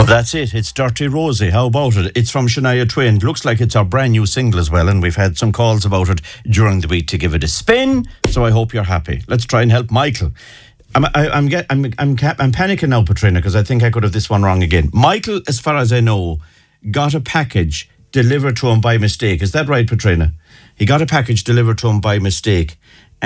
That's it. It's Dirty Rosie. How about it? It's from Shania Twain. Looks like it's our brand new single as well, and we've had some calls about it during the week to give it a spin. So I hope you're happy. Let's try and help Michael. I'm panicking now, Patrina, because I think I could have this one wrong again. Michael, as far as I know, got a package delivered to him by mistake. Is that right, Patrina? He got a package delivered to him by mistake,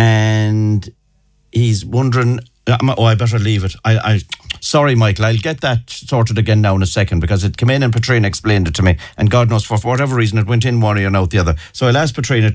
and he's wondering. I better leave it. Sorry, Michael. I'll get that sorted again now in a second, because it came in and Patrina explained it to me, and God knows for whatever reason it went in one ear and out the other. So I'll ask Patrina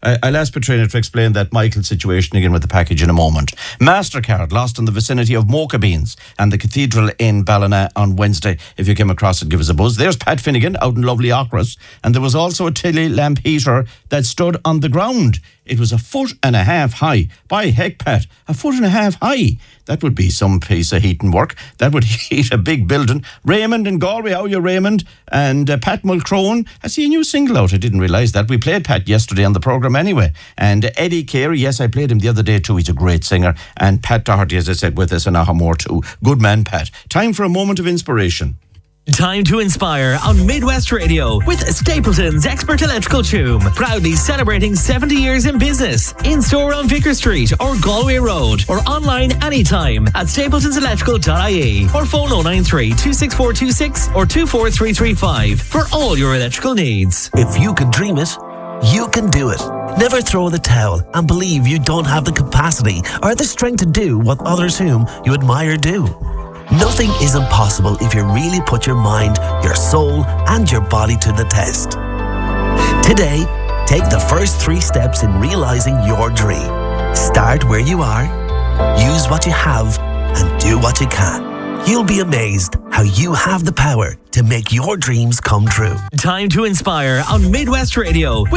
to explain that Michael's situation again with the package in a moment. MasterCard lost in the vicinity of Mocha Beans and the Cathedral in Ballina on Wednesday. If you came across it, give us a buzz. There's Pat Finnegan out in lovely Ochras, and there was also a Tilly lamp heater that stood on the ground. It was 1.5 feet high. By heck, Pat, 1.5 feet high. That would be some piece of heating work. That would heat a big building. Raymond in Galway, how are you, Raymond? And Pat Mulcrone, I see a new single out. I didn't realise that. We played Pat yesterday on the programme anyway. And Eddie Carey, yes, I played him the other day too. He's a great singer. And Pat Doherty, as I said, with us, and Ahamore too. Good man, Pat. Time for a moment of inspiration. Time to inspire on Midwest Radio with Stapleton's Expert Electrical Tune. Proudly celebrating 70 years in business. In store on Vicar Street or Galway Road, or online anytime at stapletonselectrical.ie, or phone 093 26426 or 24335 for all your electrical needs. If you can dream it, you can do it. Never throw in the towel and believe you don't have the capacity or the strength to do what others whom you admire do. Nothing is impossible if you really put your mind, your soul, and your body to the test. Today, take the first 3 steps in realizing your dream. Start where you are, use what you have, and do what you can. You'll be amazed how you have the power to make your dreams come true. Time to inspire on Midwest Radio.